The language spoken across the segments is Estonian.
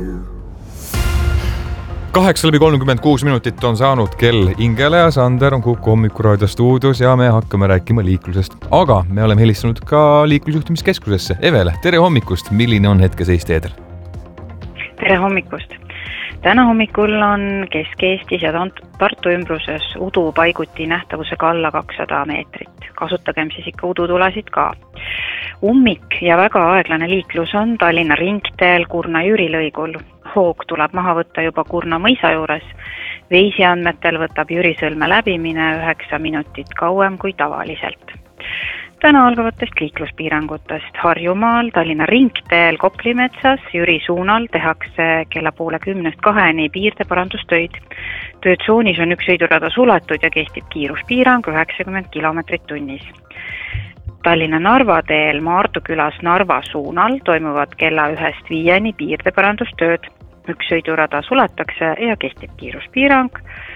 8:36 on saanud kell Ingele ja Sander on Kuku Hommikuraadio stuudios ja me hakkame rääkima liiklusest. Aga me oleme helistanud ka liiklusjuhtimiskeskusesse. Evele, tere hommikust! Milline on hetkeseis teedel? Tere hommikust! Täna hommikul on Kesk-Eestis ja Tartu ümbruses udu paiguti nähtavusega alla 200 meetrit. Kasutagem siis ikka udutulasid ka. Ummik ja väga aeglane liiklus on Tallinna ringteel Kurna-Jüri lõigul. Hoog tuleb maha võtta juba Kurna mõisa juures. Veisi andmetel võtab Jüri sõlme läbimine 9 minutit kauem kui tavaliselt. Täna algavatest liikluspiirangutest. Harjumaal Tallinna ringteel Koplimetsas Jüri suunal tehakse kella 9:30 piirdeparandustöid. Töötsoonis on üks sõidurada suletud ja kehtib kiiruspiirang 90 kilomeetrit tunnis. Tallinna-Narva teel Maardu külas Narva suunal toimuvad kella 1:05 piirdeparandustööd. Üks sõidurada suletakse ja kehtib kiiruspiirang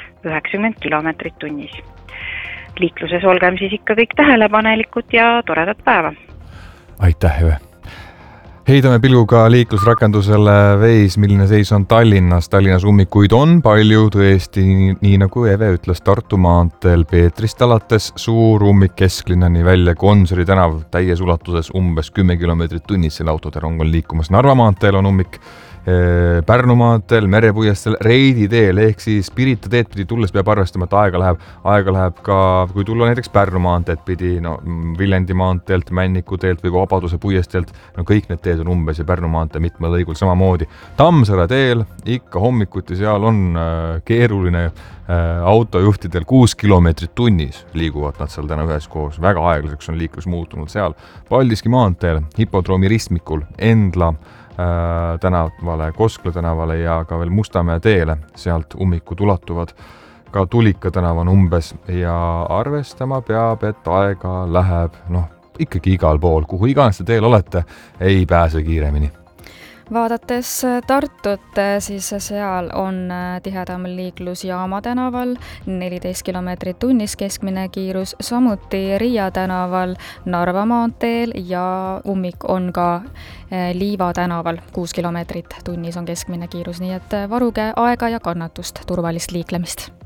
90 kilomeetrit tunnis. Liikluses olgem siis ikka kõik tähelepanelikud ja toredat päeva. Aitäh, Eve! Heidame pilguga liiklusrakendusele Veis, milline seis on Tallinnas. Tallinnas ummikuid on palju, tõesti, nii nagu Eve ütles, Tartu maanteel Peetrist alates suur ummik kesklinnani välja Gonsiori tänav täies ulatuses umbes 10 kilomeetrit tunnis. Selle autoterong on liikumas. Narva maanteel on ummik Pärnu maanteel, Merepuiesteel, Reidi teel ehk siis Pirita teed pidi tulles peab arvestama, et aega läheb ka, kui tulla näiteks Pärnu maanteed pidi, Viljandi maanteelt, Männiku teelt või Vabaduse puiesteelt, kõik need teed on umbes ja Pärnu maantee mitmel lõigul samamoodi. Tammsaare teel ikka hommikuti seal on keeruline autojuhtidel 6 kilomeetrit tunnis liiguvad nad seal täna üheskoos. Väga aeglaseks on liiklus muutunud seal. Paldiski maanteel, Hipodroomi ristmikul, Endla tänavale, Koskla tänavale ja ka veel Mustamäe teele. Sealt ummikud ulatuvad. Ka Tulika tänav on umbes ja arvestama peab, et aega läheb ikkagi igal pool. Kuhu iganes te teel olete, ei pääse kiiremini. Vaadates Tartut, siis seal on tihedam liiklus Jaama tänaval 14 kilomeetrit tunnis keskmine kiirus, samuti Riia tänaval Narva maanteel ja ummik on ka Liiva tänaval 6 kilomeetrit tunnis on keskmine kiirus, nii et varuge aega ja kannatust, turvalist liiklemist.